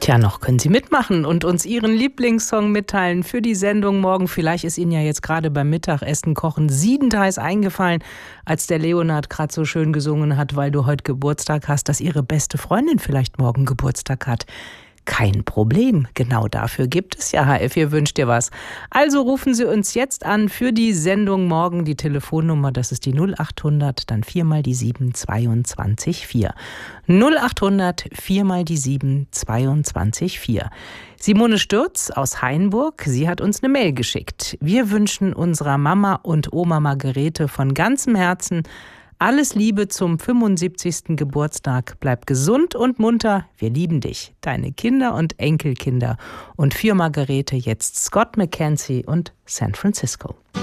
Tja, noch können Sie mitmachen und uns Ihren Lieblingssong mitteilen für die Sendung morgen. Vielleicht ist Ihnen ja jetzt gerade beim Mittagessen kochen siedend heiß eingefallen, als der Leonard gerade so schön gesungen hat, weil du heute Geburtstag hast, dass Ihre beste Freundin vielleicht morgen Geburtstag hat. Kein Problem, genau dafür gibt es ja HF, ihr wünscht dir was. Also rufen Sie uns jetzt an für die Sendung morgen. Die Telefonnummer, das ist die 0800, dann 4 mal die 7, 22 4. 0800 4 mal die 7, 22 4. Simone Stürz aus Hainburg, sie hat uns eine Mail geschickt. Wir wünschen unserer Mama und Oma Margarete von ganzem Herzen alles Liebe zum 75. Geburtstag. Bleib gesund und munter. Wir lieben dich. Deine Kinder und Enkelkinder. Und für Margarete jetzt Scott McKenzie und San Francisco.